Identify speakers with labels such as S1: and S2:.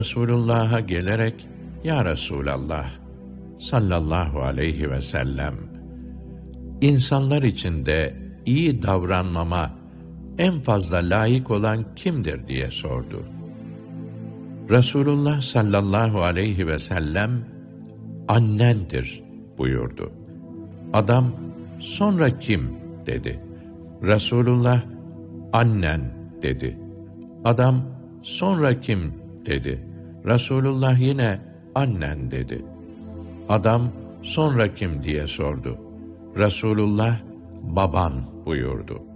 S1: Resulullah'a gelerek, "Ya Resulallah sallallahu aleyhi ve sellem, insanlar içinde iyi davranmama en fazla layık olan kimdir?" diye sordu. Resulullah sallallahu aleyhi ve sellem, "Annendir," buyurdu. Adam, "Sonra kim?" dedi. Resulullah, "Annen," dedi. Adam, "Sonra kim?" dedi. Resulullah yine, "Annen," dedi. Adam, "Sonra kim?" diye sordu. Resulullah, "Baban," buyurdu.